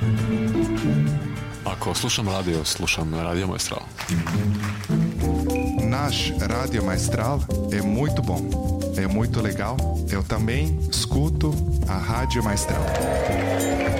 Ako slušam Radio Maestral. Nash Radio Maestral é muito bom, é muito legal. Eu também escuto a Rádio Maestral.